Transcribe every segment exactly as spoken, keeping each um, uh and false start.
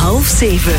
half zeven.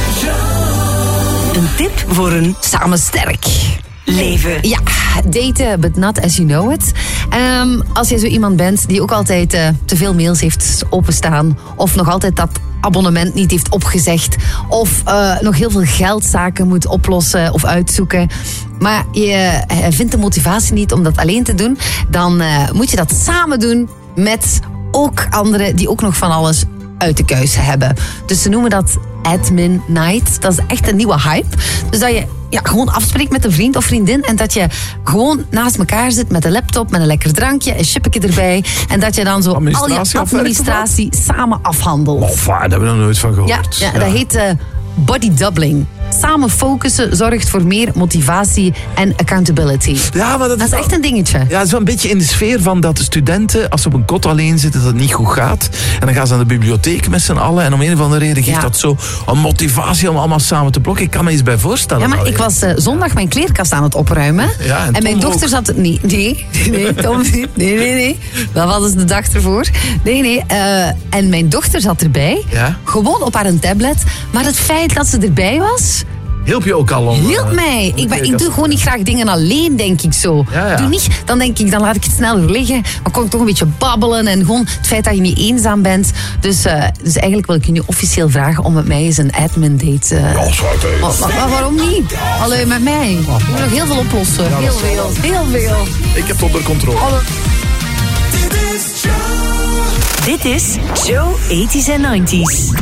Een tip voor een Samen sterk. leven. Ja, daten, but not as you know it. Um, als je zo iemand bent die ook altijd uh, te veel mails heeft openstaan, of nog altijd dat abonnement niet heeft opgezegd, of uh, nog heel veel geldzaken moet oplossen of uitzoeken, maar je uh, vindt de motivatie niet om dat alleen te doen, dan uh, moet je dat samen doen met ook anderen die ook nog van alles uit de kuis hebben. Dus ze noemen dat admin night. Dat is echt een nieuwe hype. Dus dat je ja, gewoon afspreekt met een vriend of vriendin en dat je gewoon naast elkaar zit met een laptop, met een lekker drankje, een chipje erbij en dat je dan zo al je administratie samen afhandelt. Oh, daar hebben we nog nooit van gehoord. Ja, ja, ja. Dat heet uh, body doubling. Samen focussen zorgt voor meer motivatie en accountability. Ja, maar dat, dat is wel, echt een dingetje. Ja, het is wel een beetje in de sfeer van dat de studenten, als ze op een kot alleen zitten, dat het niet goed gaat. En dan gaan ze naar de bibliotheek met z'n allen. En om een of andere reden geeft ja. dat zo een motivatie om allemaal samen te blokken. Ik kan me eens bij voorstellen. Ja, maar nou, ik was uh, zondag mijn kleerkast aan het opruimen. Ja, en en mijn dochter ook. zat... Nee, nee, nee, Tom niet. Nee, nee, nee. Dat was dus de dag ervoor. Nee, nee. Uh, en mijn dochter zat erbij. Ja? Gewoon op haar tablet. Maar het feit dat ze erbij was... Hielp je ook al om... Hielp mij. Ik, ben, ik doe gewoon niet graag dingen alleen, denk ik zo. Ja, ja. Doe niet, dan denk ik, dan laat ik het sneller liggen. Dan kon ik toch een beetje babbelen. En gewoon het feit dat je niet eenzaam bent. Dus, uh, dus eigenlijk wil ik je nu officieel vragen om met mij eens een admin date... Uh, ja, zwart, maar, maar, maar waarom niet? Allee, met mij. Ik moet nog heel veel oplossen. Ja, heel veel. Heel veel. Ik heb het onder controle. Alle... Dit is Joe eighties en nineties.